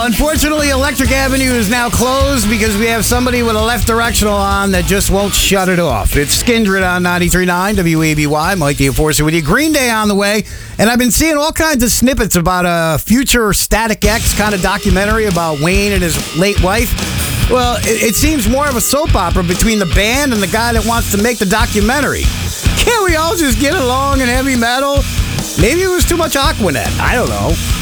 Unfortunately, Electric Avenue is now closed because we have somebody with a left directional on that just won't shut it off. It's Skindred on 93.9 WABY. Mike the Enforcer with you. Green Day on the way. And I've been seeing all kinds of snippets about a future Static X kind of documentary about Wayne and his late wife. Well, it seems more of a soap opera between the band and the guy that wants to make the documentary. Can't we all just get along in heavy metal? Maybe it was too much Aquanet. I don't know.